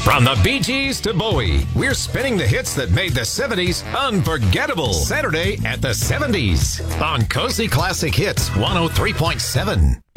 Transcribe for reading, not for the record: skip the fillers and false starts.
From the Bee Gees to Bowie, we're spinning the hits that made the 70s unforgettable. Saturday at the 70s on Cozy Classic Hits 103.7.